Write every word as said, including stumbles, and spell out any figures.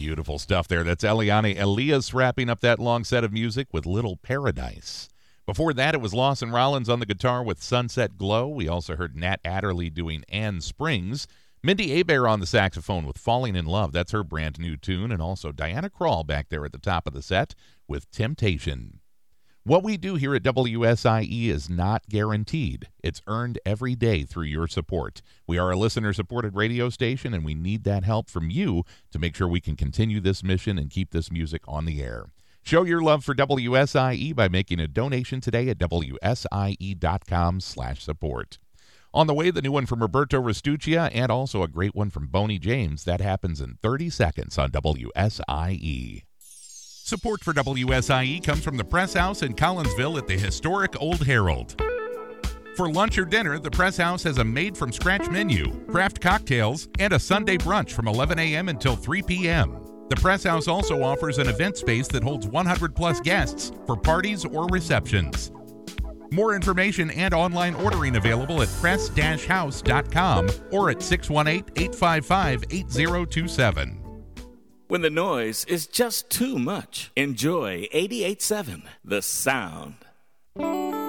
Beautiful stuff there. That's Eliane Elias wrapping up that long set of music with Little Paradise. Before that, it was Lawson Rollins on the guitar with Sunset Glow. We also heard Nat Adderley doing Ann Springs. Mindy Abair on the saxophone with Falling in Love. That's her brand new tune. And also Diana Krall back there at the top of the set with Temptation. What we do here at W S I E is not guaranteed. It's earned every day through your support. We are a listener-supported radio station, and we need that help from you to make sure we can continue this mission and keep this music on the air. Show your love for W S I E by making a donation today at W S I E dot com slash support. On the way, the new one from Roberto Restuccia and also a great one from Boney James. That happens in thirty seconds on W S I E. Support for W S I E comes from the Press House in Collinsville at the historic Old Herald. For lunch or dinner, the Press House has a made-from-scratch menu, craft cocktails, and a Sunday brunch from eleven a.m. until three p.m. The Press House also offers an event space that holds one hundred plus guests for parties or receptions. More information and online ordering available at press dash house dot com or at six one eight, eight five five, eight zero two seven. When the noise is just too much, enjoy eighty-eight point seven, The Sound.